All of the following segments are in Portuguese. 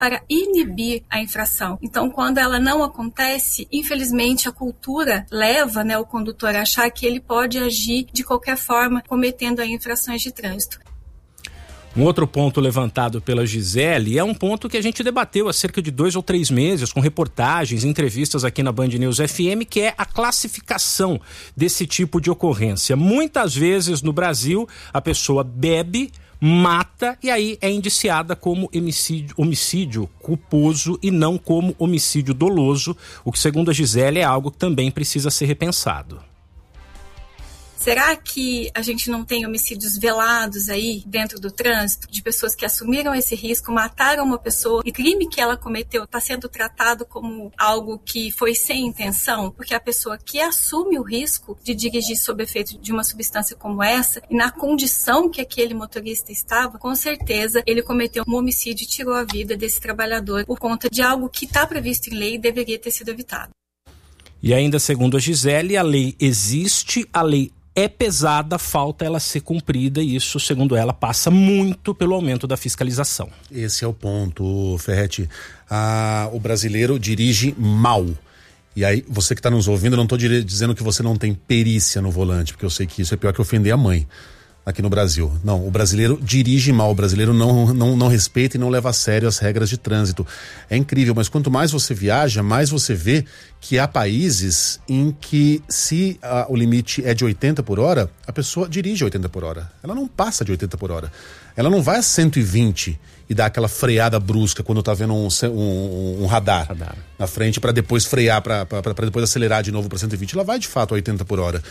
para inibir a infração. Então, quando ela não acontece, infelizmente a cultura leva, o condutor a achar que ele pode agir de qualquer forma, cometendo aí infrações de trânsito. Um outro ponto levantado pela Gisele é um ponto que a gente debateu há cerca de 2 ou 3 meses com reportagens, entrevistas aqui na Band News FM, que é a classificação desse tipo de ocorrência. Muitas vezes no Brasil a pessoa bebe, mata e aí é indiciada como homicídio culposo e não como homicídio doloso, o que segundo a Gisele é algo que também precisa ser repensado. Será que a gente não tem homicídios velados aí dentro do trânsito, de pessoas que assumiram esse risco, mataram uma pessoa e o crime que ela cometeu está sendo tratado como algo que foi sem intenção? Porque a pessoa que assume o risco de dirigir sob efeito de uma substância como essa, e na condição que aquele motorista estava, com certeza ele cometeu um homicídio e tirou a vida desse trabalhador por conta de algo que está previsto em lei e deveria ter sido evitado. E ainda segundo a Gisele, a lei existe, a lei é pesada, falta ela ser cumprida e isso, segundo ela, passa muito pelo aumento da fiscalização. Esse é o ponto, Ferretti. O brasileiro dirige mal. E aí, você que está nos ouvindo, eu não estou dizendo que você não tem perícia no volante, porque eu sei que isso é pior que ofender a mãe aqui no Brasil. Não, o brasileiro dirige mal, o brasileiro não respeita e não leva a sério as regras de trânsito. É incrível, mas quanto mais você viaja, mais você vê que há países em que se o limite é de 80 por hora, a pessoa dirige 80 por hora. Ela não passa de 80 por hora. Ela não vai a 120 e dá aquela freada brusca quando tá vendo um radar na frente para depois frear, para depois acelerar de novo para 120. Ela vai de fato a 80 por hora.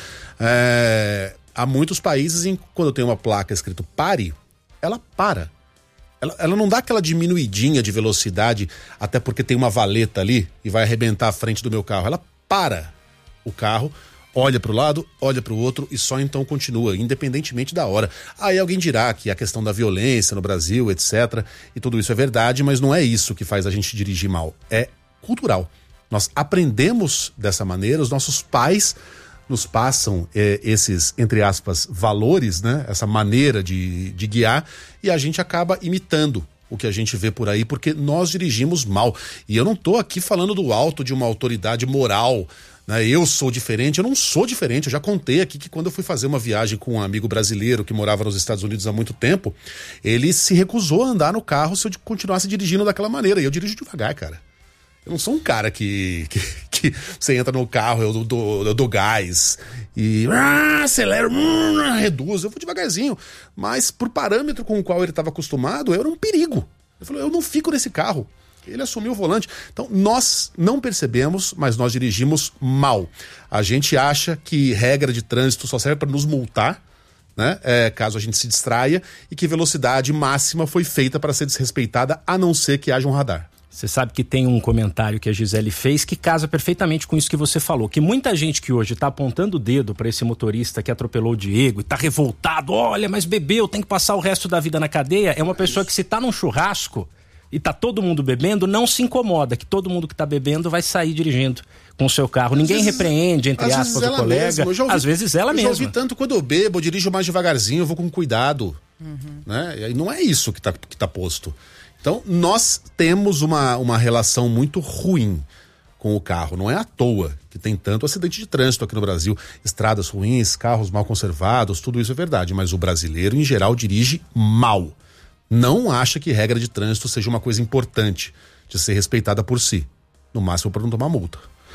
Há muitos países em que quando tem uma placa escrito pare, ela para. Ela não dá aquela diminuidinha de velocidade, até porque tem uma valeta ali e vai arrebentar a frente do meu carro. Ela para o carro, olha para o lado, olha para o outro e só então continua, independentemente da hora. Aí alguém dirá que a questão da violência no Brasil, etc. E tudo isso é verdade, mas não é isso que faz a gente dirigir mal. É cultural. Nós aprendemos dessa maneira, os nossos pais nos passam esses, entre aspas, valores, né? Essa maneira de guiar e a gente acaba imitando o que a gente vê por aí, porque nós dirigimos mal. E eu não tô aqui falando do alto de uma autoridade moral, né? Eu sou diferente, eu não sou diferente. Eu já contei aqui que quando eu fui fazer uma viagem com um amigo brasileiro que morava nos Estados Unidos há muito tempo, ele se recusou a andar no carro se eu continuasse dirigindo daquela maneira. E eu dirijo devagar, cara. Eu não sou um cara que você entra no carro, eu dou gás e acelero, reduzo, eu vou devagarzinho. Mas por parâmetro com o qual ele estava acostumado, eu era um perigo. Ele falou, eu não fico nesse carro. Ele assumiu o volante. Então nós não percebemos, mas nós dirigimos mal. A gente acha que regra de trânsito só serve para nos multar, né? Caso a gente se distraia, e que velocidade máxima foi feita para ser desrespeitada, a não ser que haja um radar. Você sabe que tem um comentário que a Gisele fez que casa perfeitamente com isso que você falou, que muita gente que hoje está apontando o dedo para esse motorista que atropelou o Diego e está revoltado, olha, mas bebeu, tem que passar o resto da vida na cadeia, é uma pessoa que se está num churrasco e tá todo mundo bebendo, não se incomoda que todo mundo que tá bebendo vai sair dirigindo com o seu carro. Ninguém repreende, entre aspas, o colega. Às vezes ela mesma. Eu já ouvi tanto, quando eu bebo, eu dirijo mais devagarzinho, eu vou com cuidado. Né? E não é isso que tá posto. Então, nós temos uma relação muito ruim com o carro. Não é à toa que tem tanto acidente de trânsito aqui no Brasil. Estradas ruins, carros mal conservados, tudo isso é verdade. Mas o brasileiro, em geral, dirige mal. Não acha que regra de trânsito seja uma coisa importante de ser respeitada por si. No máximo para não tomar multa.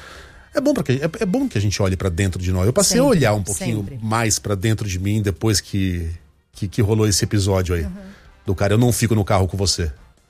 É bom que a gente olhe para dentro de nós. Eu passei a olhar um pouquinho mais para dentro de mim depois que rolou esse episódio aí. Do cara, eu não fico no carro com você.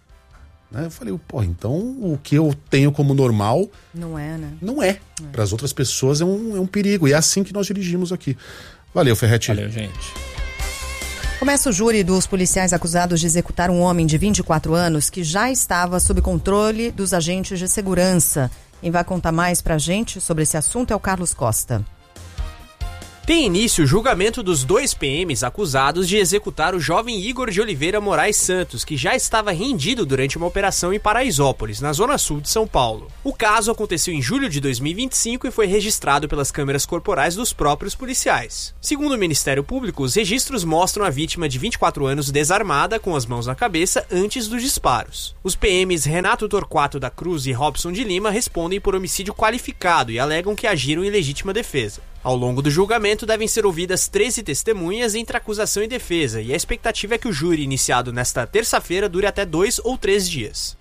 Eu falei, então o que eu tenho como normal... Não é, né? Não é. Para as outras pessoas é um perigo. E é assim que nós dirigimos aqui. Valeu, Ferretti. Valeu, gente. Começa o júri dos policiais acusados de executar um homem de 24 anos que já estava sob controle dos agentes de segurança. Quem vai contar mais pra gente sobre esse assunto é o Carlos Costa. Tem início o julgamento dos 2 PMs acusados de executar o jovem Igor de Oliveira Moraes Santos, que já estava rendido durante uma operação em Paraisópolis, na zona sul de São Paulo. O caso aconteceu em julho de 2025 e foi registrado pelas câmeras corporais dos próprios policiais. Segundo o Ministério Público, os registros mostram a vítima de 24 anos desarmada, com as mãos na cabeça, antes dos disparos. Os PMs Renato Torquato da Cruz e Robson de Lima respondem por homicídio qualificado e alegam que agiram em legítima defesa. Ao longo do julgamento, devem ser ouvidas 13 testemunhas entre acusação e defesa, e a expectativa é que o júri, iniciado nesta terça-feira, dure até 2 ou 3 dias.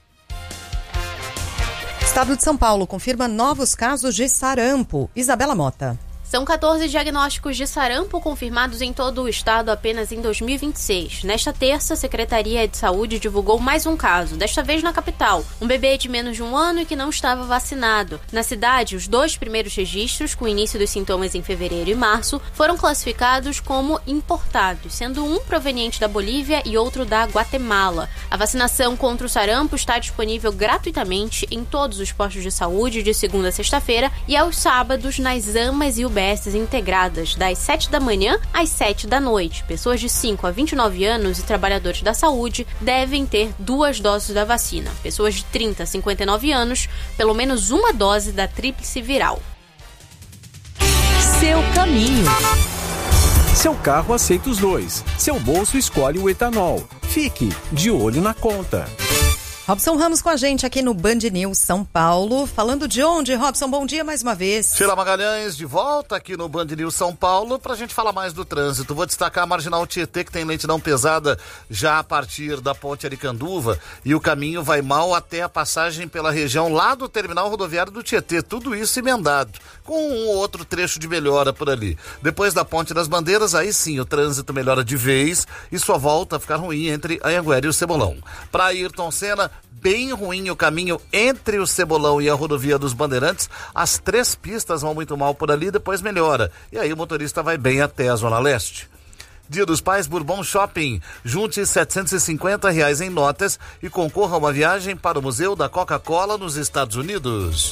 Estado de São Paulo confirma novos casos de sarampo. Isabela Mota. São 14 diagnósticos de sarampo confirmados em todo o estado apenas em 2026. Nesta terça, a Secretaria de Saúde divulgou mais um caso, desta vez na capital. Um bebê de menos de 1 ano e que não estava vacinado. Na cidade, os 2 primeiros registros, com início dos sintomas em fevereiro e março, foram classificados como importados, sendo um proveniente da Bolívia e outro da Guatemala. A vacinação contra o sarampo está disponível gratuitamente em todos os postos de saúde de segunda a sexta-feira e aos sábados nas AMAs e UBSs integradas, das 7 da manhã às 7 da noite. Pessoas de 5 a 29 anos e trabalhadores da saúde devem ter 2 doses da vacina. Pessoas de 30 a 59 anos, pelo menos 1 dose da tríplice viral. Seu caminho. Seu carro aceita os 2. Seu bolso escolhe o etanol. Fique de olho na conta. Robson Ramos com a gente aqui no Band News São Paulo. Falando de onde, Robson? Bom dia mais uma vez. Sheila Magalhães de volta aqui no Band News São Paulo pra gente falar mais do trânsito. Vou destacar a Marginal Tietê, que tem lentidão pesada já a partir da Ponte Aricanduva, e o caminho vai mal até a passagem pela região lá do terminal rodoviário do Tietê. Tudo isso emendado, com um ou outro trecho de melhora por ali. Depois da Ponte das Bandeiras, aí sim o trânsito melhora de vez e só volta a ficar ruim entre Anhanguera e o Cebolão. Pra Ayrton Senna, bem ruim o caminho entre o Cebolão e a rodovia dos Bandeirantes. As 3 pistas vão muito mal por ali, depois melhora. E aí o motorista vai bem até a Zona Leste. Dia dos Pais, Bourbon Shopping. Junte R$750 em notas e concorra a uma viagem para o Museu da Coca-Cola nos Estados Unidos.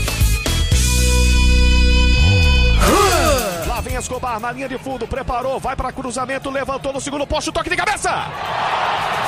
Lá vem Escobar na linha de fundo, preparou, vai para cruzamento, levantou no segundo posto, toque de cabeça!